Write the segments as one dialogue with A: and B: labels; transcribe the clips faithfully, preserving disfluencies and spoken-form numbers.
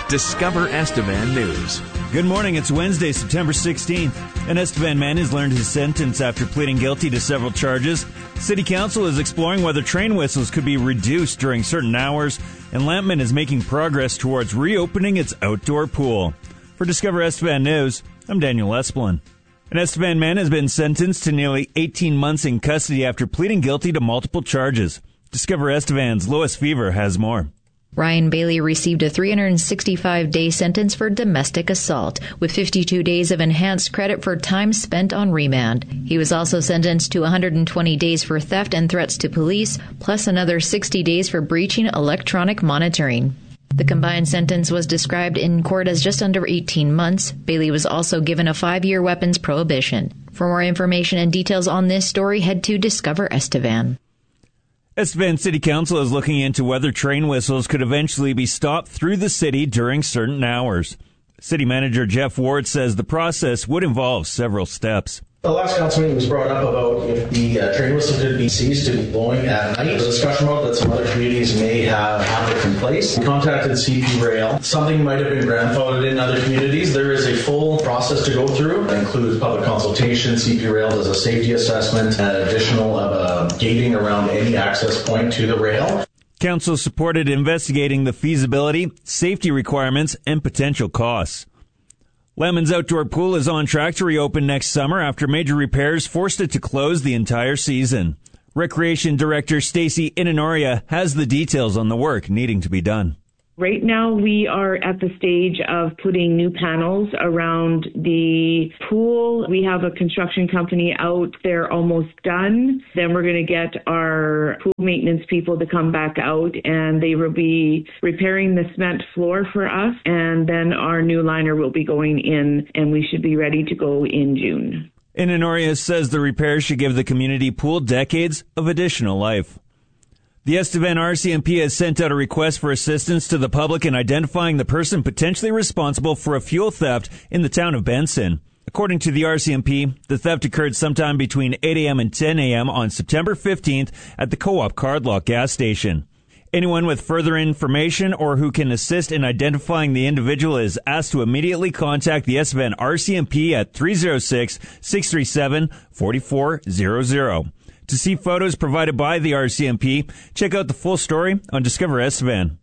A: Discover Estevan News.
B: Good morning. It's Wednesday, September sixteenth. An Estevan man has learned his sentence after pleading guilty to several charges. City Council is exploring whether train whistles could be reduced during certain hours, and Lampman is making progress towards reopening its outdoor pool. For Discover Estevan News, I'm Daniel Esplin. An Estevan man has been sentenced to nearly eighteen months in custody after pleading guilty to multiple charges. Discover Estevan's Lois Fever has more.
C: Ryan Bailey received a three hundred sixty-five day sentence for domestic assault, with fifty-two days of enhanced credit for time spent on remand. He was also sentenced to one hundred twenty days for theft and threats to police, plus another sixty days for breaching electronic monitoring. The combined sentence was described in court as just under eighteen months. Bailey was also given a five-year weapons prohibition. For more information and details on this story, head to Discover Estevan.
B: Estevan City Council is looking into whether train whistles could eventually be stopped through the city during certain hours. City Manager Jeff Ward says the process would involve several steps.
D: The last council meeting was brought up about if the uh, train whistle could be ceased to be blowing at night. There's a discussion about that some other communities may have have it in place. We contacted C P Rail. Something might have been grandfathered in other communities. There is a full process to go through. It includes public consultation. C P Rail does a safety assessment and additional uh, gating around any access point to the rail.
B: Council supported investigating the feasibility, safety requirements, and potential costs. Lampman's outdoor pool is on track to reopen next summer after major repairs forced it to close the entire season. Recreation Director Stacy Inanoria has the details on the work needing to be done.
E: Right now, we are at the stage of putting new panels around the pool. We have a construction company out there almost done. Then we're going to get our pool maintenance people to come back out, and they will be repairing the cement floor for us. And then our new liner will be going in, and we should be ready to go in June.
B: Inanoria says the repairs should give the community pool decades of additional life. The Estevan R C M P has sent out a request for assistance to the public in identifying the person potentially responsible for a fuel theft in the town of Benson. According to the R C M P, the theft occurred sometime between eight a.m. and ten a.m. on September fifteenth at the Co-op Cardlock gas station. Anyone with further information or who can assist in identifying the individual is asked to immediately contact the Estevan R C M P at three oh six, six three seven, four four zero zero. To see photos provided by the R C M P, check out the full story on Discover Estevan.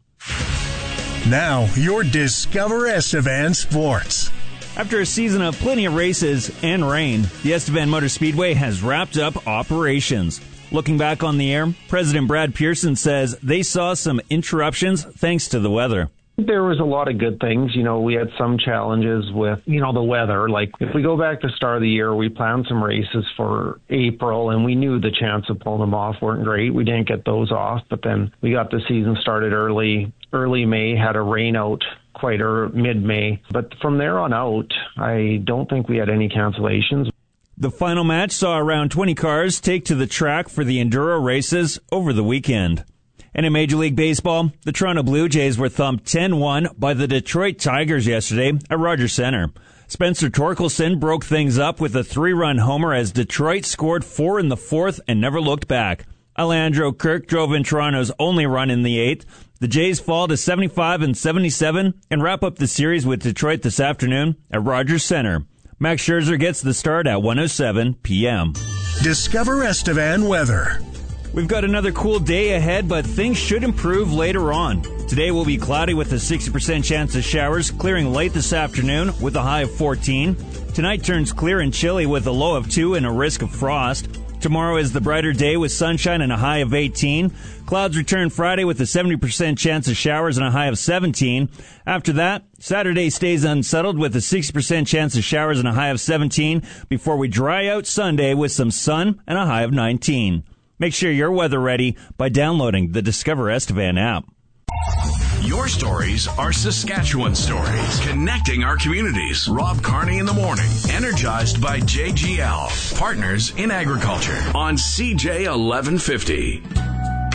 F: Now, your Discover Estevan Sports.
B: After a season of plenty of races and rain, the Estevan Motor Speedway has wrapped up operations. Looking back on the air, President Brad Pearson says they saw some interruptions thanks to the weather.
G: There was a lot of good things. You know, we had some challenges with, you know, the weather. Like, if we go back to the start of the year, we planned some races for April, and we knew the chance of pulling them off weren't great. We didn't get those off, but then we got the season started early, early May, had a rain out quite early, mid-May. But from there on out, I don't think we had any cancellations.
B: The final match saw around twenty cars take to the track for the Enduro races over the weekend. And in Major League Baseball, the Toronto Blue Jays were thumped ten one by the Detroit Tigers yesterday at Rogers Center. Spencer Torkelson broke things up with a three-run homer as Detroit scored four in the fourth and never looked back. Alejandro Kirk drove in Toronto's only run in the eighth. The Jays fall to seventy-five and seventy-seven and wrap up the series with Detroit this afternoon at Rogers Center. Max Scherzer gets the start at one oh seven p.m.
F: Discover Estevan weather.
B: We've got another cool day ahead, but things should improve later on. Today will be cloudy with a sixty percent chance of showers, clearing late this afternoon with a high of fourteen. Tonight turns clear and chilly with a low of two and a risk of frost. Tomorrow is the brighter day with sunshine and a high of eighteen. Clouds return Friday with a seventy percent chance of showers and a high of seventeen. After that, Saturday stays unsettled with a sixty percent chance of showers and a high of seventeen before we dry out Sunday with some sun and a high of nineteen. Make sure you're weather ready by downloading the Discover Estevan app.
A: Your stories are Saskatchewan stories, connecting our communities. Rob Carney in the morning, energized by J G L, partners in agriculture on C J eleven fifty.